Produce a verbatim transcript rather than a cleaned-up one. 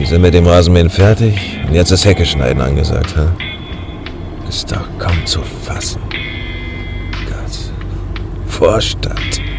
Sie sind mit dem Rasenmähen fertig und jetzt ist Hecke schneiden angesagt, ha? Ist doch kaum zu fassen. Gott. Vorstadt.